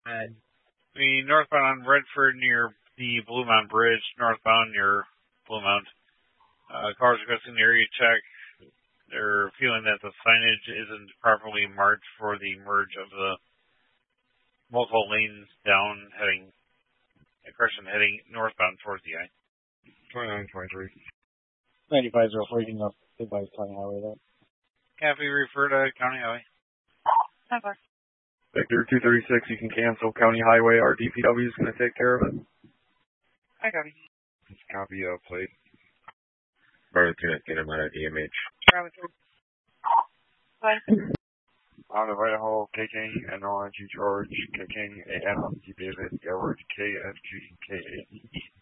The northbound on Redford near the Blue Mountain Bridge, northbound near Blue Mountain. Cars requesting the area check. They're feeling that the signage isn't properly marked for the merge of the multiple lanes down heading northbound towards the I. 2923. 9504, you can go advise County Highway that. Copy, refer to County Highway. Over. Victor 236, you can cancel County Highway. Our DPW is going to take care of it. I copy. Just copy plate. Lieutenant, get him out of DMH. Bravo 2. Bye. On the Idaho, KK, NORG George, KK, AM, David, Edward, KFG, KA.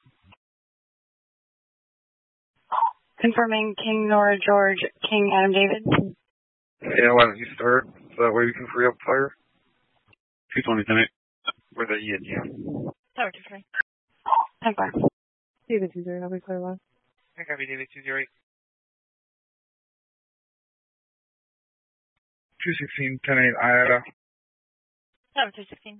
Confirming King Nora George, King Adam David. Yeah, why don't you start? So that way we can free up fire. 220 tonight. With a EAD. Tower 2 Hang fire. David 20, I'll be clear one. I copy, David 208. 216, 10-8, IATA. Tower 216.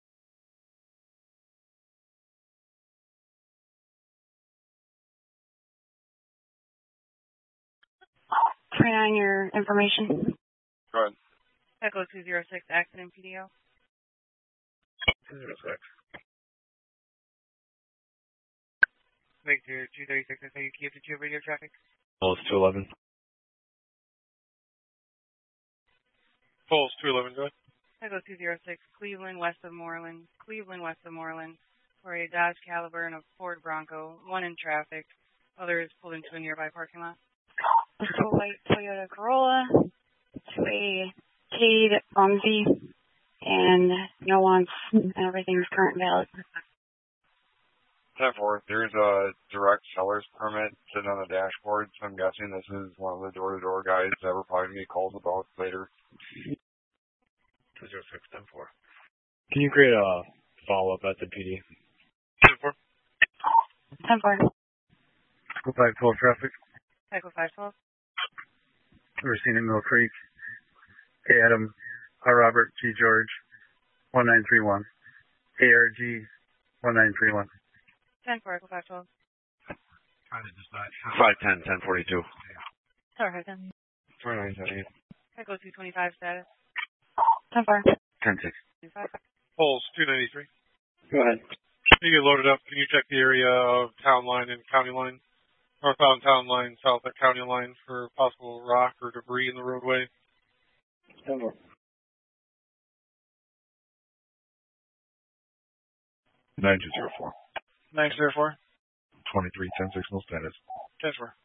Try your information. Go ahead. Echo 206, accident PDO. 206. Victor 236, I think you keep the 2 radio traffic. Pulse 211. Pulse 211, go ahead. Echo 206, Cleveland, west of Moreland, for a Dodge Caliber and a Ford Bronco, one in traffic, others pulled into a nearby parking lot. To a white Toyota Corolla, to a Cade Rumsey, and no wants, and everything's current valid. 10-4, there's a direct seller's permit sitting on the dashboard, so I'm guessing this is one of the door-to-door guys that we're probably going to get calls about later. 206, 10-4. Can you create a follow-up at the PD? 10-4. 10-4. Echo 512 traffic. Echo 512. We're seeing in Mill Creek. Hey, Adam. R. Robert G. George. 1931. ARG 1931. 10-4, Echo 512. 510, 1042. Sorry, then. 2978. Echo 225 status. 10-4. 10-6. 25. Pulse 293. Go ahead. You get loaded up. Can you check the area of town line and county line? Northbound town line, south at county line for possible rock or debris in the roadway. 10-4. 9204. 904. 23, 10-6, no status. 10-4.